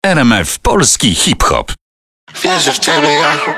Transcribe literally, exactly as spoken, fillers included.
R M F Polski Hip-Hop. Wierzę w ciebie, Jachu.